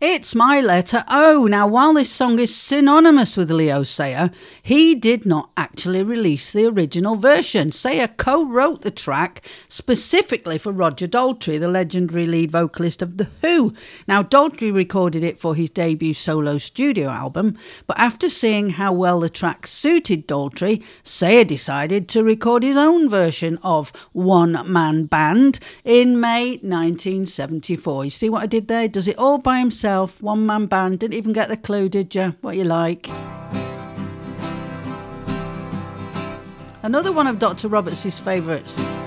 It's My Letter O. Now, while this song is synonymous with Leo Sayer, he did not actually release the original version. Sayer co-wrote the track specifically for Roger Daltrey, the legendary lead vocalist of The Who. Now, Daltrey recorded it for his debut solo studio album, but after seeing how well the track suited Daltrey, Sayer decided to record his own version of One Man Band in May 1974. You see what I did there? He does it all by himself. One man band. Didn't even get the clue, did you? What you like? Another one of Dr. Roberts' favourites.